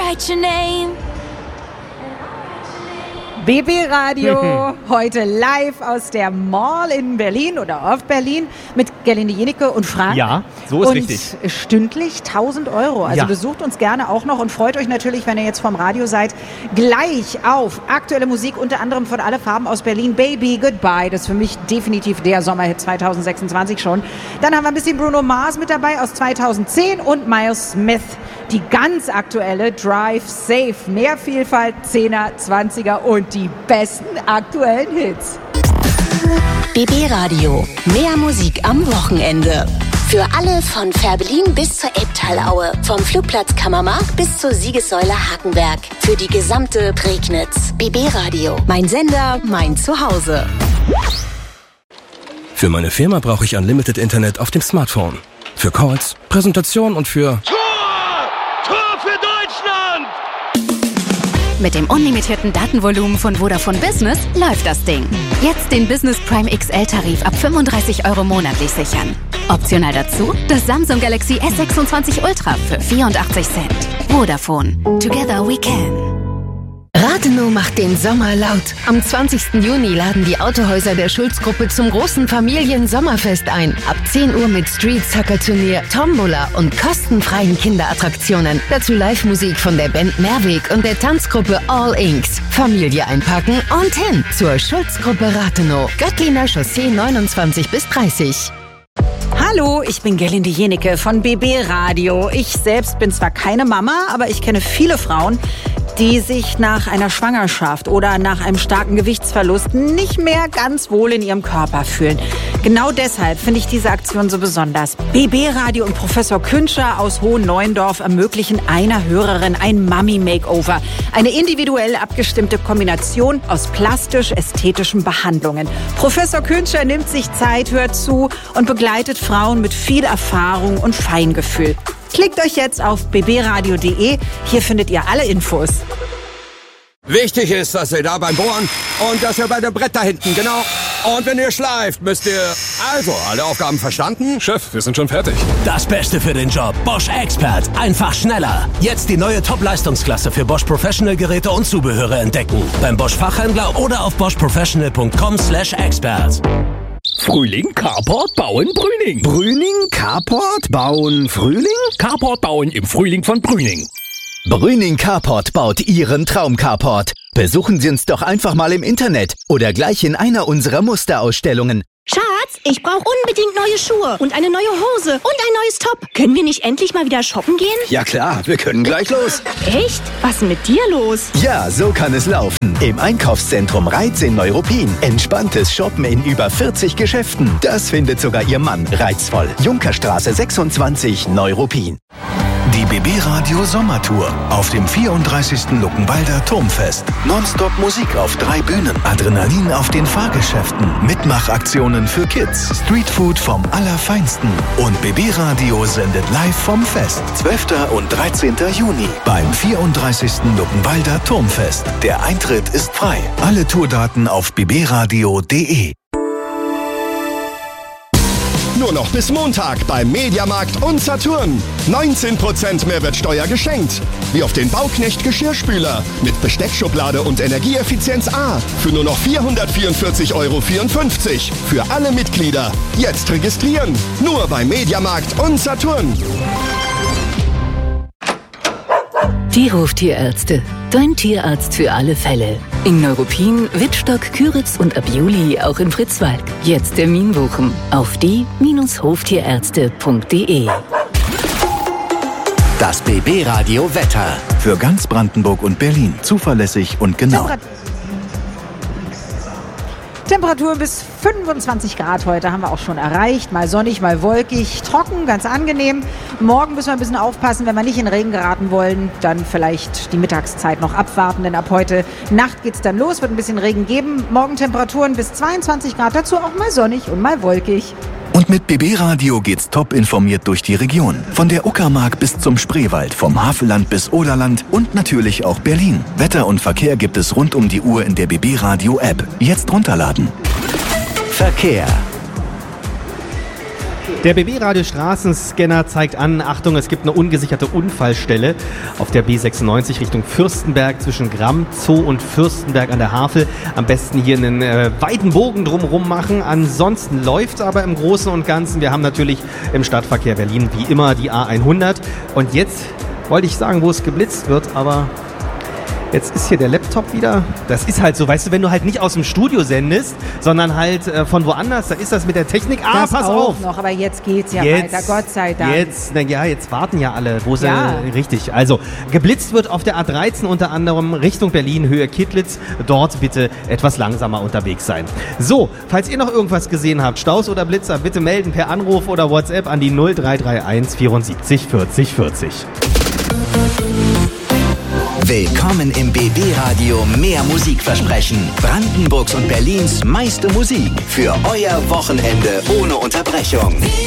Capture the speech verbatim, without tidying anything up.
write your name. B B Radio, heute live aus der Mall in Berlin oder auf Berlin mit Gerlinde Jenike und Frank. Ja, so ist und richtig. Stündlich tausend Euro. Also ja. besucht uns gerne auch noch und freut euch natürlich, wenn ihr jetzt vom Radio seid, gleich auf aktuelle Musik, unter anderem von Alle Farben aus Berlin. Baby Goodbye, das ist für mich definitiv der Sommerhit zwanzig sechsundzwanzig schon. Dann haben wir ein bisschen Bruno Mars mit dabei aus zweitausendzehn und Miles Smith. Die ganz aktuelle Drive Safe. Mehr Vielfalt, Zehner, Zwanziger und die besten aktuellen Hits. B B Radio. Mehr Musik am Wochenende. Für alle von Fährberlin bis zur Elbtalaue. Vom Flugplatz Kammermarkt bis zur Siegessäule Hakenberg. Für die gesamte Prignitz. B B Radio. Mein Sender, mein Zuhause. Für meine Firma brauche ich Unlimited Internet auf dem Smartphone. Für Calls, Präsentation und für... Mit dem unlimitierten Datenvolumen von Vodafone Business läuft das Ding. Jetzt den Business Prime X L-Tarif ab fünfunddreißig Euro monatlich sichern. Optional dazu das Samsung Galaxy S sechsundzwanzig Ultra für vierundachtzig Cent. Vodafone. Together we can. Rathenow macht den Sommer laut. Am zwanzigsten Juni laden die Autohäuser der Schulz-Gruppe zum großen Familien-Sommerfest ein. Ab zehn Uhr mit Street-Sucker-Turnier, Tombola und kostenfreien Kinderattraktionen. Dazu Live-Musik von der Band Mehrweg und der Tanzgruppe All Inks. Familie einpacken und hin zur Schulz-Gruppe Rathenow. Göttliner Chaussee neunundzwanzig bis dreißig. Hallo, ich bin Gerlinde Jenike von B B Radio. Ich selbst bin zwar keine Mama, aber ich kenne viele Frauen, die sich nach einer Schwangerschaft oder nach einem starken Gewichtsverlust nicht mehr ganz wohl in ihrem Körper fühlen. Genau deshalb finde ich diese Aktion so besonders. B B Radio und Professor Künscher aus Hohen-Neuendorf ermöglichen einer Hörerin ein Mummy-Makeover. Eine individuell abgestimmte Kombination aus plastisch-ästhetischen Behandlungen. Professor Künscher nimmt sich Zeit, hört zu und begleitet Frauen mit viel Erfahrung und Feingefühl. Klickt euch jetzt auf b b radio punkt d e. Hier findet ihr alle Infos. Wichtig ist, dass ihr da beim Bohren und dass ihr bei dem Brett da hinten, genau. Und wenn ihr schleift, müsst ihr... Also, alle Aufgaben verstanden? Chef, wir sind schon fertig. Das Beste für den Job. Bosch Expert. Einfach schneller. Jetzt die neue Top-Leistungsklasse für Bosch Professional Geräte und Zubehöre entdecken. Beim Bosch Fachhändler oder auf bosch professional punkt com slash expert. Frühling, Carport, Bauen, Brüning. Brüning, Carport, Bauen, Frühling? Carport bauen im Frühling von Brüning. Brüning Carport baut Ihren Traum-Carport. Besuchen Sie uns doch einfach mal im Internet oder gleich in einer unserer Musterausstellungen. Schatz, ich brauche unbedingt neue Schuhe und eine neue Hose und ein neues Top. Können wir nicht endlich mal wieder shoppen gehen? Ja klar, wir können gleich los. Echt? Was ist mit dir los? Ja, so kann es laufen. Im Einkaufszentrum Reiz in Neuruppin. Entspanntes Shoppen in über vierzig Geschäften. Das findet sogar Ihr Mann reizvoll. Junkerstraße sechsundzwanzig, Neuruppin. Die B B Radio Sommertour auf dem vierunddreißigsten Luckenwalder Turmfest. Nonstop Musik auf drei Bühnen, Adrenalin auf den Fahrgeschäften, Mitmachaktionen für Kids, Streetfood vom Allerfeinsten und B B Radio sendet live vom Fest. zwölften und dreizehnten Juni beim vierunddreißigsten Luckenwalder Turmfest. Der Eintritt ist frei. Alle Tourdaten auf b b radio punkt d e. Nur noch bis Montag beim Mediamarkt und Saturn. neunzehn Prozent Mehrwertsteuer geschenkt. Wie auf den Bauknecht Geschirrspüler mit Besteckschublade und Energieeffizienz A für nur noch vierhundertvierundvierzig Euro vierundfünfzig. Für alle Mitglieder. Jetzt registrieren. Nur beim Mediamarkt und Saturn. Die Hoftierärzte. Dein Tierarzt für alle Fälle. In Neuruppin, Wittstock, Küritz und ab Juli auch in Fritzwalk. Jetzt Termin buchen auf die Hoftierärzte punkt d e. Das B B Radio Wetter. Für ganz Brandenburg und Berlin. Zuverlässig und genau. Temperat- Temperatur bis fünfundzwanzig Grad heute haben wir auch schon erreicht. Mal sonnig, mal wolkig, trocken, ganz angenehm. Morgen müssen wir ein bisschen aufpassen, wenn wir nicht in Regen geraten wollen, dann vielleicht die Mittagszeit noch abwarten, denn ab heute Nacht geht's dann los, wird ein bisschen Regen geben. Morgen Temperaturen bis zweiundzwanzig Grad, dazu auch mal sonnig und mal wolkig. Und mit B B Radio geht's top informiert durch die Region. Von der Uckermark bis zum Spreewald, vom Havelland bis Oderland und natürlich auch Berlin. Wetter und Verkehr gibt es rund um die Uhr in der B B Radio App. Jetzt runterladen. Verkehr. Der B B-Radio Straßenscanner zeigt an, Achtung, es gibt eine ungesicherte Unfallstelle auf der B sechsundneunzig Richtung Fürstenberg zwischen Gramm, Zoo und Fürstenberg an der Havel. Am besten hier einen äh, weiten Bogen drumherum machen. Ansonsten läuft es aber im Großen und Ganzen. Wir haben natürlich im Stadtverkehr Berlin wie immer die A hundert. Und jetzt wollte ich sagen, wo es geblitzt wird, aber jetzt ist hier der Laptop wieder. Das ist halt so, weißt du, wenn du halt nicht aus dem Studio sendest, sondern halt äh, von woanders, da ist das mit der Technik. Ah, das pass auch auf. noch, aber jetzt geht's ja jetzt, weiter, Gott sei Dank. Jetzt, na ja, jetzt warten ja alle, wo sie, Ja. richtig. Also, geblitzt wird auf der A dreizehn unter anderem Richtung Berlin, Höhe Kittlitz. Dort bitte etwas langsamer unterwegs sein. So, falls ihr noch irgendwas gesehen habt, Staus oder Blitzer, bitte melden per Anruf oder WhatsApp an die null drei drei eins vierundsiebzig vierzig vierzig. Willkommen im B B-Radio Mehr Musikversprechen. Brandenburgs und Berlins meiste Musik für euer Wochenende ohne Unterbrechung.